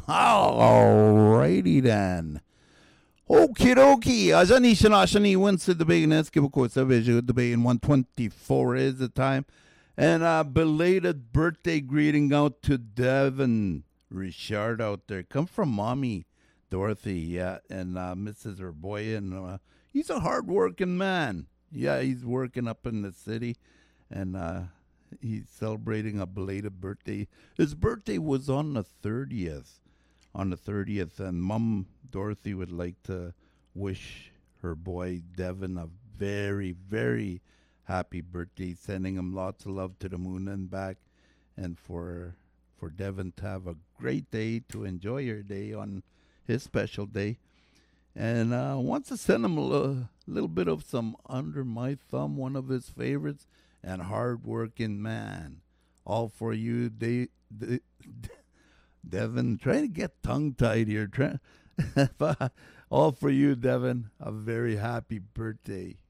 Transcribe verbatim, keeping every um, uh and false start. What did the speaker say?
Alrighty then. Okie dokie. Ajani Shanashani wins the debate and Eskimo Savage debate in one twenty-four is the time. And a belated birthday greeting out to Devin Richard out there. Come from mommy Dorothy, yeah, and uh, Missus her boy, and uh, he's a hard-working man. Yeah, he's working up in the city, and uh, he's celebrating a belated birthday. His birthday was on the thirtieth. On the thirtieth, and Mom Dorothy would like to wish her boy Devin a very, very happy birthday, sending him lots of love to the moon and back, and for for Devin to have a great day, to enjoy your day on his special day, and uh, wants to send him a little, little bit of some Under My Thumb, one of his favorites, and Hard-Working Man. All for you, they. they Devin, trying to get tongue-tied here. Try, all for you, Devin. A very happy birthday.